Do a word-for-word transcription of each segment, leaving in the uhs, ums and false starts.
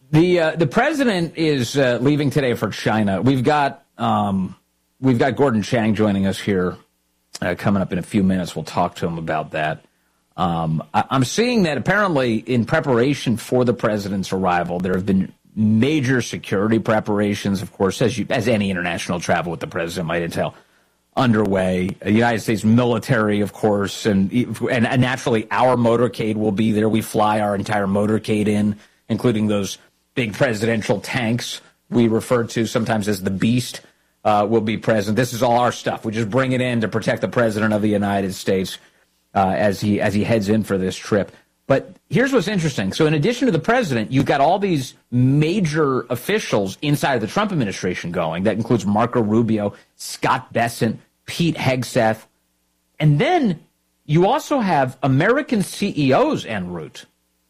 The uh, the president is uh, leaving today for China. We've got um, we've got Gordon Chang joining us here uh, coming up in a few minutes. We'll talk to him about that. Um, I, I'm seeing that apparently in preparation for the president's arrival, there have been major security preparations, of course, as you, as any international travel with the president might entail, underway. The United States military, of course, and, and and naturally our motorcade will be there. We fly our entire motorcade in, including those big presidential tanks we refer to sometimes as the Beast, uh, will be present. This is all our stuff. We just bring it in to protect the president of the United States uh, as he as he heads in for this trip. But here's what's interesting. So in addition to the president, you've got all these major officials inside of the Trump administration going. That includes Marco Rubio, Scott Bessent, Pete Hegseth. And then you also have American C E Os en route.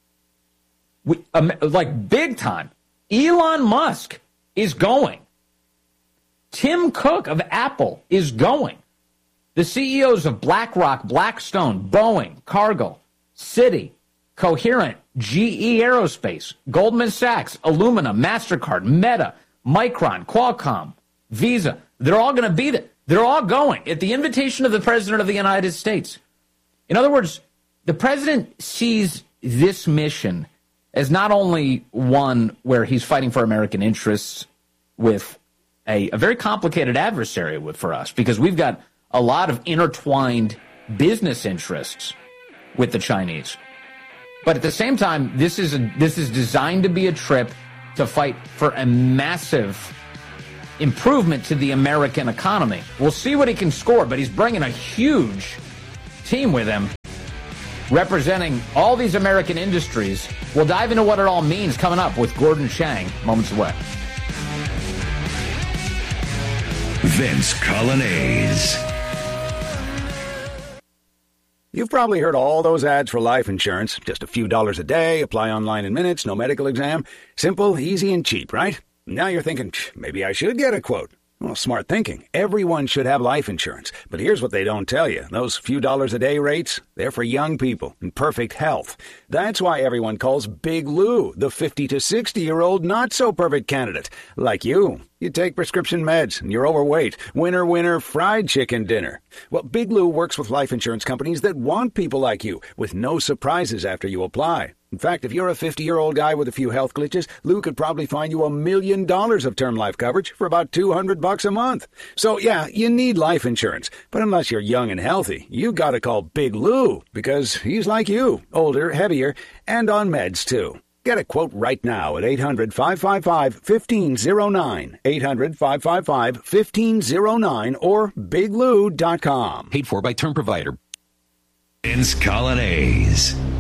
We, um, like big time. Elon Musk is going. Tim Cook of Apple is going. The C E Os of BlackRock, Blackstone, Boeing, Cargill, Citi, Coherent, G E Aerospace, Goldman Sachs, Illumina, MasterCard, Meta, Micron, Qualcomm, Visa. They're all going to be there. They're all going at the invitation of the President of the United States. In other words, the President sees this mission as not only one where he's fighting for American interests with a, a very complicated adversary with, for us, because we've got a lot of intertwined business interests with the Chinese. But at the same time, this is a, this is designed to be a trip to fight for a massive improvement to the American economy. We'll see what he can score, but he's bringing a huge team with him representing all these American industries. We'll dive into what it all means coming up with Gordon Chang moments away. Vince Colonnese. You've probably heard all those ads for life insurance. Just a few dollars a day, apply online in minutes, no medical exam. Simple, easy, and cheap, right? Now you're thinking, maybe I should get a quote. Well, smart thinking. Everyone should have life insurance. But here's what they don't tell you. Those few dollars a day rates, they're for young people in perfect health. That's why everyone calls Big Lou the fifty to sixty-year-old not-so-perfect candidate. Like you. You take prescription meds and you're overweight. Winner, winner, fried chicken dinner. Well, Big Lou works with life insurance companies that want people like you, with no surprises after you apply. In fact, if you're a fifty-year-old guy with a few health glitches, Lou could probably find you a million dollars of term life coverage for about two hundred bucks a month. So, yeah, you need life insurance. But unless you're young and healthy, you gotta call Big Lou, because he's like you, older, heavier, and on meds, too. Get a quote right now at eight hundred, five five five, one five zero nine, eight hundred, five five five, one five zero nine, or big lou dot com. Paid for by Term Provider. Vince Colonnese.